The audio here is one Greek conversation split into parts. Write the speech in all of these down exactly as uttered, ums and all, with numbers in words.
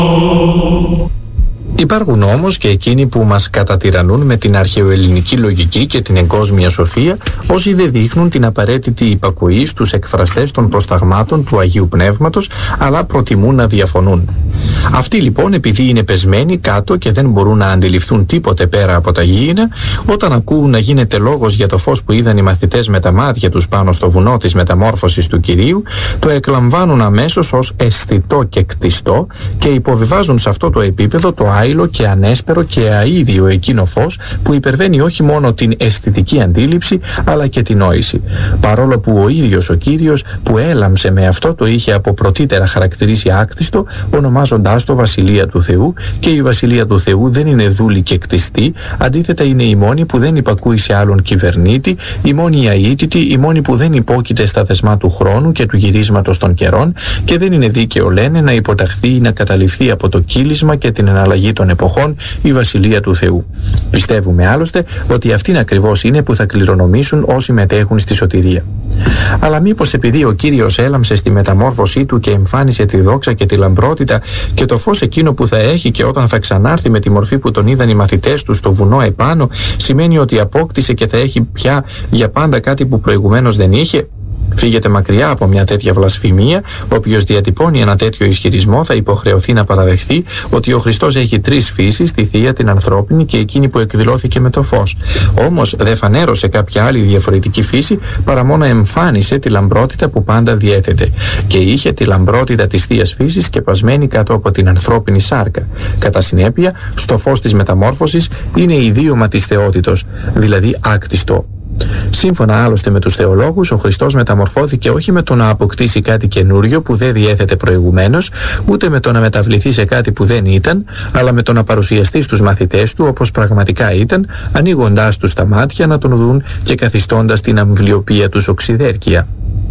Υπάρχουν όμως και εκείνοι που μας κατατυραννούν με την αρχαιοελληνική λογική και την εγκόσμια σοφία, όσοι δεν δείχνουν την απαραίτητη υπακοή στους εκφραστές των προσταγμάτων του Αγίου Πνεύματος, αλλά προτιμούν να διαφωνούν. Αυτοί λοιπόν, επειδή είναι πεσμένοι κάτω και δεν μπορούν να αντιληφθούν τίποτε πέρα από τα γήινα, όταν ακούουν να γίνεται λόγος για το φως που είδαν οι μαθητές με τα μάτια τους πάνω στο βουνό της μεταμόρφωσης του Κυρίου, το εκλαμβάνουν αμέσως ως αισθητό και κτιστό και υποβιβάζουν σε αυτό το επίπεδο το άειλο και ανέσπερο και αίδιο εκείνο φως που υπερβαίνει όχι μόνο την αισθητική αντίληψη αλλά και την νόηση. Παρόλο που ο ίδιος ο Κύριος που έλαμψε με αυτό το είχε από πρωτήτερα χαρακτηρίσει άκτιστο, ονομάζοντάς το Βασιλεία του Θεού, και η Βασιλεία του Θεού δεν είναι δούλη και κτιστή, αντίθετα είναι η μόνη που δεν υπακούει σε άλλον κυβερνήτη, η μόνη αίτητη, η μόνη που δεν υπόκειται στα θεσμά του χρόνου και του γυρίσματος των καιρών, και δεν είναι δίκαιο, λένε, να υποταχθεί ή να καταληφθεί από το κύλισμα και την εναλλαγή των εποχών η Βασιλεία του Θεού. Πιστεύουμε άλλωστε ότι αυτήν ακριβώς είναι που θα κληρονομήσουν όσοι μετέχουν στη σωτηρία. Αλλά μήπως επειδή ο Κύριος έλαμψε στη μεταμόρφωσή του και εμφάνισε τη δόξα και τη λαμπρότητα και το φως εκείνο που θα έχει και όταν θα ξανάρθει με τη μορφή που τον είδαν οι μαθητές του στο βουνό επάνω, σημαίνει ότι απόκτησε και θα έχει πια για πάντα κάτι που προηγουμένως δεν είχε? Φύγετε μακριά από μια τέτοια βλασφημία. Όποιος διατυπώνει ένα τέτοιο ισχυρισμό θα υποχρεωθεί να παραδεχθεί ότι ο Χριστός έχει τρεις φύσεις, τη θεία, την ανθρώπινη και εκείνη που εκδηλώθηκε με το φως. Όμως δεν φανέρωσε κάποια άλλη διαφορετική φύση, παρά μόνο εμφάνισε τη λαμπρότητα που πάντα διέθετε. Και είχε τη λαμπρότητα της θείας φύσης σκεπασμένη κάτω από την ανθρώπινη σάρκα. Κατά συνέπεια, στο φως της μεταμόρφωσης είναι ιδίωμα της θεότητος, δηλαδή άκτιστο. Σύμφωνα άλλωστε με τους θεολόγους, ο Χριστός μεταμορφώθηκε όχι με το να αποκτήσει κάτι καινούριο που δεν διέθετε προηγουμένως, ούτε με το να μεταβληθεί σε κάτι που δεν ήταν, αλλά με το να παρουσιαστεί στους μαθητές του όπως πραγματικά ήταν, ανοίγοντάς τους τα μάτια να τον δουν και καθιστώντας την αμβλιοπία τους οξυδέρκεια.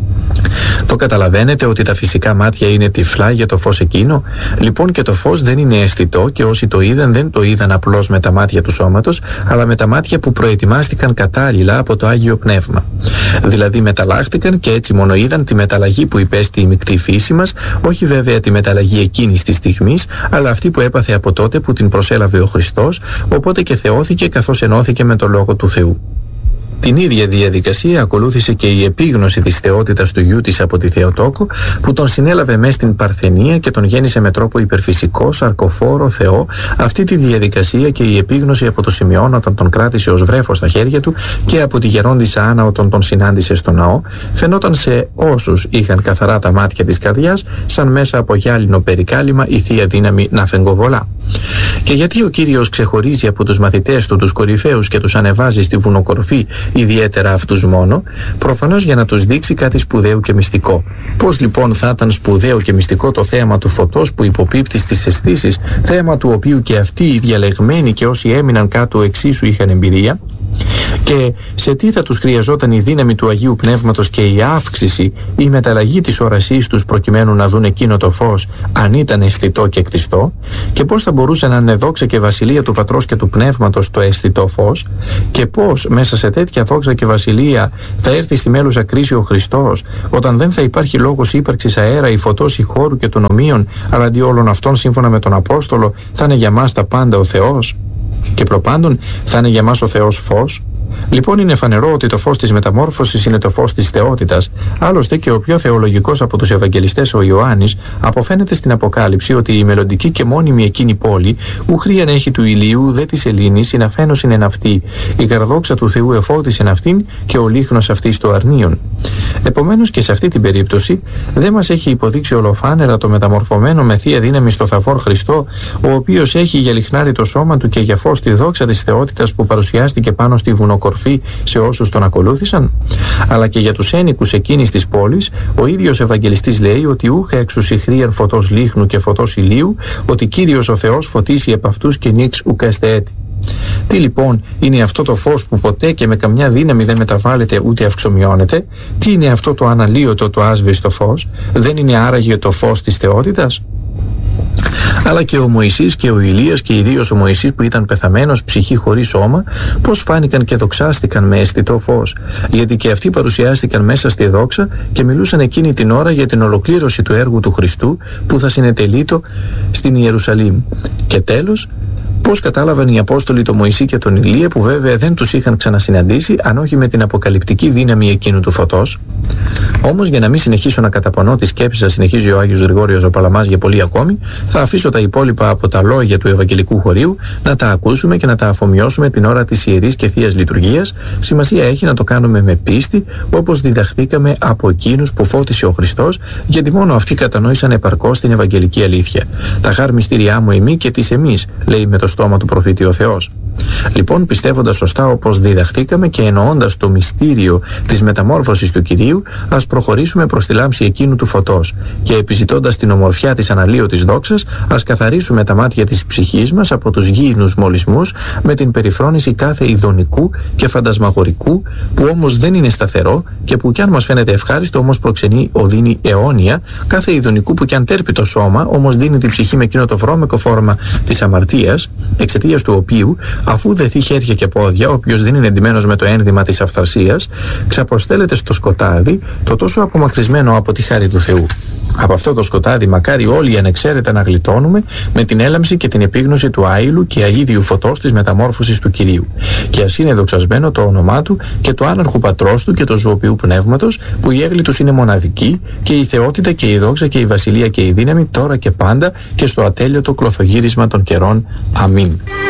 Το καταλαβαίνετε ότι τα φυσικά μάτια είναι τυφλά για το φως εκείνο? Λοιπόν, και το φως δεν είναι αισθητό, και όσοι το είδαν δεν το είδαν απλώς με τα μάτια του σώματος, αλλά με τα μάτια που προετοιμάστηκαν κατάλληλα από το Άγιο Πνεύμα. Δηλαδή μεταλλάχτηκαν και έτσι μόνο είδαν τη μεταλλαγή που υπέστη η μεικτή φύση μας, όχι βέβαια τη μεταλλαγή εκείνης της στιγμής, αλλά αυτή που έπαθε από τότε που την προσέλαβε ο Χριστός, οπότε και θεώθηκε καθώς ενώθηκε με το Λόγο του Θεού. Την ίδια διαδικασία ακολούθησε και η επίγνωση της θεότητας του γιού της από τη Θεοτόκο, που τον συνέλαβε μες στην Παρθενία και τον γέννησε με τρόπο υπερφυσικό, σαρκοφόρο, Θεό. Αυτή τη διαδικασία και η επίγνωση από το Σιμεών όταν τον κράτησε ως βρέφος στα χέρια του και από τη γερόντισσα Άννα όταν τον συνάντησε στο ναό, φαινόταν σε όσους είχαν καθαρά τα μάτια της καρδιάς, σαν μέσα από γυάλινο περικάλυμα η θεία δύναμη να φεγγοβολά. Και γιατί ο Κύριος ξεχωρίζει από τους μαθητές του τους κορυφαίους και τους ανεβάζει στη βουνοκορφή, ιδιαίτερα αυτούς μόνο? Προφανώς για να τους δείξει κάτι σπουδαίο και μυστικό. Πώς λοιπόν θα ήταν σπουδαίο και μυστικό το θέαμα του φωτός που υποπίπτει στις αισθήσεις, θέαμα του οποίου και αυτοί οι διαλεγμένοι και όσοι έμειναν κάτω εξίσου είχαν εμπειρία? Και σε τι θα τους χρειαζόταν η δύναμη του Αγίου Πνεύματος και η αύξηση, η μεταλλαγή της όρασής τους προκειμένου να δουν εκείνο το φως, αν ήταν αισθητό και κτιστό? Και πώς θα μπορούσε να είναι δόξα και βασιλεία του Πατρός και του Πνεύματος το αισθητό φως? Και πώς μέσα σε τέτοια δόξα και βασιλεία θα έρθει στη μέλουσα κρίση ο Χριστός, όταν δεν θα υπάρχει λόγος ύπαρξης αέρα ή φωτός ή χώρου και των ομοίων, αλλά αντί όλων αυτών, σύμφωνα με τον Απόστολο, θα είναι για μας τα πάντα ο Θεός? Και προπάντων θα είναι για μας ο Θεός φως. Λοιπόν, είναι φανερό ότι το φως της μεταμόρφωσης είναι το φως της θεότητας. Άλλωστε και ο πιο θεολογικός από τους Ευαγγελιστές, ο Ιωάννης, αποφαίνεται στην Αποκάλυψη ότι η μελλοντική και μόνιμη εκείνη πόλη, ου χρήαν έχει του ηλίου, δε της Ελλήνης, συναφένος είναι αυτή. Η καρδόξα του Θεού εφώτισεν αυτήν και ο λίχνος αυτής το αρνίον. Επομένως και σε αυτή την περίπτωση δεν μας έχει υποδείξει ολοφάνερα το μεταμορφωμένο με θεία δύναμη στο Θαφόρ Χριστό, ο οποίος έχει για λιχνάρι το σώμα του και για φως τη δόξα της θεότητας που παρουσιάστηκε πάνω στη βουνοκορφή σε όσους τον ακολούθησαν? Αλλά και για τους ένοικους εκείνης της πόλης, ο ίδιος Ευαγγελιστής λέει ότι ούχα εξουσιχρίαν φωτός λίχνου και φωτός ηλίου, ότι Κύριος ο Θεός φωτίσει επ' αυτούς και νίξ ουκέστε έτη. Τι λοιπόν είναι αυτό το φως που ποτέ και με καμιά δύναμη δεν μεταβάλλεται ούτε αυξομειώνεται? Τι είναι αυτό το αναλύωτο, το άσβεστο φως? Δεν είναι άραγε το φως της θεότητας? Αλλά και ο Μωυσής και ο Ηλίας, και ιδίως ο Μωυσής που ήταν πεθαμένος, ψυχή χωρίς σώμα, πώς φάνηκαν και δοξάστηκαν με αισθητό φως, γιατί και αυτοί παρουσιάστηκαν μέσα στη δόξα και μιλούσαν εκείνη την ώρα για την ολοκλήρωση του έργου του Χριστού που θα συνετελείτο στην Ιερουσαλήμ. Και τέλος, πώς κατάλαβαν οι Απόστολοι τον Μωυσή και τον Ηλία, που βέβαια δεν τους είχαν ξανασυναντήσει, αν όχι με την αποκαλυπτική δύναμη εκείνου του φωτός. Όμως, για να μην συνεχίσω να καταπονώ τη σκέψη σας, συνεχίζει ο Άγιος Γρηγόριος ο Παλαμάς για πολύ ακόμη, θα αφήσω τα υπόλοιπα από τα λόγια του Ευαγγελικού Χωρίου να τα ακούσουμε και να τα αφομοιώσουμε την ώρα της Ιερής και Θείας Λειτουργίας. Σημασία έχει να το κάνουμε με πίστη, όπως διδαχθήκαμε από εκείνους που φώτισε ο Χριστός, γιατί μόνο αυτοί κατανόησαν επαρκώς την Ευαγγελική αλήθεια. Τα χάρ μυστήριά μου εμεί και τις εμείς, λέει με το στόμα του προφήτη ο Θεός. Λοιπόν, πιστεύοντας σωστά όπως διδαχθήκαμε και εννοώντας το μυστήριο της μεταμόρφωσης του Κυρίου, ας προχωρήσουμε προς τη λάμψη εκείνου του φωτός και επιζητώντας την ομορφιά της αναλύωτης δόξας, ας καθαρίσουμε τα μάτια της ψυχής μας από τους γήινους μολυσμούς με την περιφρόνηση κάθε ειδονικού και φαντασμαγορικού, που όμως δεν είναι σταθερό και που κι αν μας φαίνεται ευχάριστο, όμως προξενεί οδύνη αιώνια, κάθε ειδονικού που κι αν τέρπει το σώμα, όμως δίνει την ψυχή με εκείνο το βρώμικο φόρμα της αμαρτίας, εξαιτίας του οποίου, αφού δεθεί χέρια και πόδια, όποιος δεν είναι εντυμένος με το ένδυμα της αυθαρσίας, ξαποστέλλεται στο σκοτάδι, το τόσο απομακρυσμένο από τη χάρη του Θεού. Από αυτό το σκοτάδι, μακάρι όλοι ανεξαίρετα να γλιτώνουμε με την έλαμψη και την επίγνωση του άειλου και αΐδιου φωτός της μεταμόρφωσης του Κυρίου. Και ας είναι δοξασμένο το όνομά του και το άναρχου πατρός του και το ζωοποιού πνεύματος, που η έγκλη τους είναι μοναδική, και η θεότητα και η δόξα και η βασιλεία και η δύναμη τώρα και πάντα και στο ατέλειωτο κλωθογύρισμα των καιρών. Αμήν.